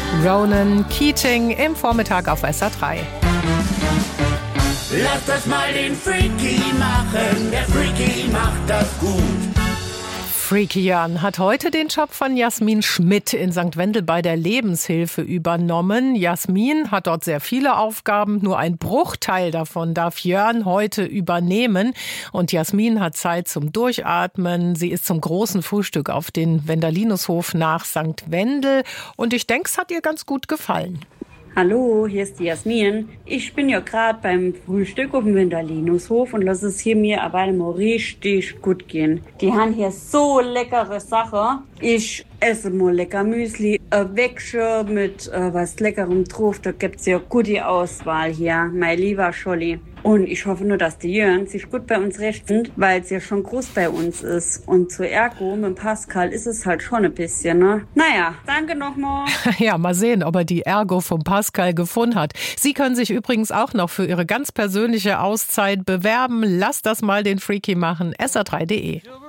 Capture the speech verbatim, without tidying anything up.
Ronan Keating im Vormittag auf S R drei. Lass das mal den Freaky machen, der Freaky macht das gut. Freaky Jan hat heute den Job von Jasmin Schmidt in Sankt Wendel bei der Lebenshilfe übernommen. Jasmin hat dort sehr viele Aufgaben, nur ein Bruchteil davon darf Jörn heute übernehmen. Und Jasmin hat Zeit zum Durchatmen. Sie ist zum großen Frühstück auf den Wendalinushof nach Sankt Wendel. Und ich denke, es hat ihr ganz gut gefallen. Hallo, hier ist die Jasmin. Ich bin ja gerade beim Frühstück auf dem Wendalinushof und lasse es hier mir aber mal richtig gut gehen. Die haben hier so leckere Sachen. Ich esse mal lecker Müsli, ein Weckschö mit äh, was Leckerem drauf. Da gibt's ja gute Auswahl hier, mein lieber Scholli. Und ich hoffe nur, dass die Jörn sich gut bei uns recht sind, weil es ja schon groß bei uns ist. Und zu Ergo mit Pascal ist es halt schon ein bisschen, ne? Naja, danke nochmal. Ja, mal sehen, ob er die Ergo vom Pascal gefunden hat. Sie können sich übrigens auch noch für Ihre ganz persönliche Auszeit bewerben. Lasst das mal den Freaky machen. S R drei punkt de